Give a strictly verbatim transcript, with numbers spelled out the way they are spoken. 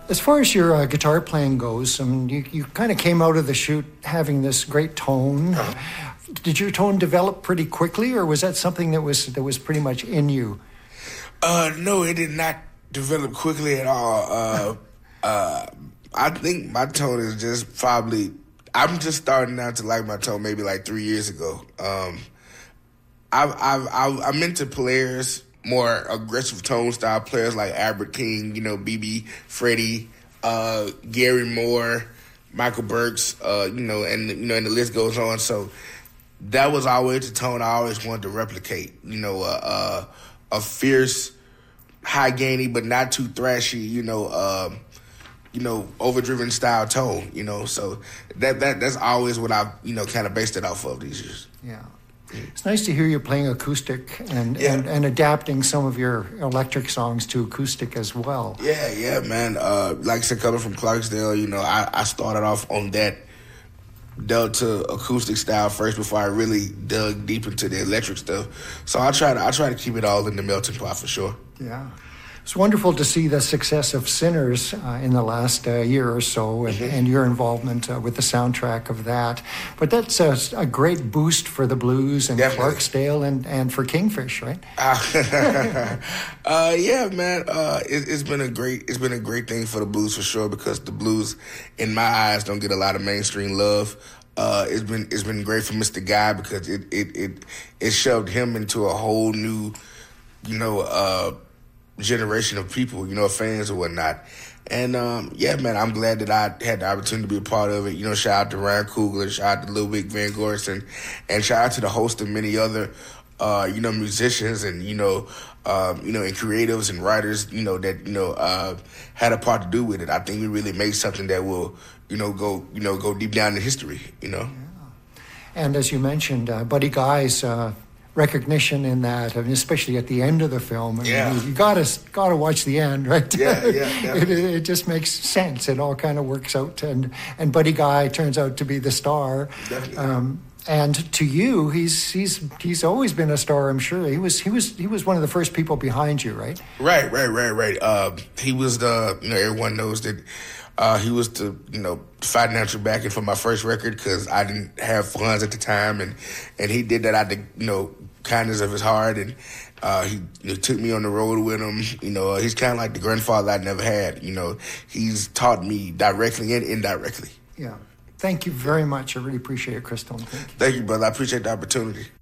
As far as your uh, guitar playing goes, I mean, you, you kind of came out of the chute having this great tone. Uh-huh. Did your tone develop pretty quickly, or was that something that was that was pretty much in you? Uh, no, it did not develop quickly at all. Uh, uh, I think my tone is just probably, I'm just starting now to like my tone maybe like three years ago. Um, I've, I've, I've, I'm into players, more aggressive tone style players like Albert King, you know, B B, Freddie, uh, Gary Moore, Michael Burks, uh, you know, and, you know, and the list goes on. So that was always the tone I always wanted to replicate, you know, uh, uh, a fierce, high gainy, but not too thrashy, you know, uh, you know, overdriven style tone, you know. So that that that's always what I've, you know, kind of based it off of these years. Yeah. It's nice to hear you playing acoustic and, yeah. and, and adapting some of your electric songs to acoustic as well. Yeah, yeah, man. Uh, like I said, coming from Clarksdale, you know, I, I started off on that Delta acoustic style first before I really dug deep into the electric stuff. So I try to I try to keep it all in the melting pot for sure. Yeah. It's wonderful to see the success of Sinners uh, in the last uh, year or so, and, mm-hmm. and your involvement uh, with the soundtrack of that. But that's a, a great boost for the blues and Definitely. Clarksdale and, and for Kingfish, right? Uh, uh, yeah, man. Uh, it, it's been a great it's been a great thing for the blues for sure, because the blues, in my eyes, don't get a lot of mainstream love. Uh, it's been it's been great for Mister Guy, because it it it, it shoved him into a whole new, you know, uh, generation of people, you know, fans or whatnot. And, um, yeah, man, I'm glad that I had the opportunity to be a part of it. You know, shout out to Ryan Coogler, shout out to Lil Vic Van Gorsen, and shout out to the host and many other, uh, you know, musicians and, you know, um, you know, and creatives and writers, you know, that, you know, uh, had a part to do with it. I think we really made something that will, you know, go, you know, go deep down in history, you know. Yeah. And as you mentioned, uh, Buddy Guy's, uh, recognition in that, I mean, especially at the end of the film. I mean, yeah. You, you gotta gotta watch the end, right? Yeah, yeah. it, it just makes sense. It all kind of works out, and and Buddy Guy turns out to be the star. Definitely. Um, and to you, he's he's he's always been a star. I'm sure he was he was he was one of the first people behind you, right? Right, right, right, right. Uh, he was the, you know, everyone knows that. Uh, he was the, you know, financial backing for my first record, because I didn't have funds at the time, and, and he did that out of the, you know, kindness of his heart, and uh, he you know, took me on the road with him. You know, he's kind of like the grandfather I never had. You know, he's taught me directly and indirectly. Yeah. Thank you very much. I really appreciate it, Crystal. Thank you. Thank you, brother. I appreciate the opportunity.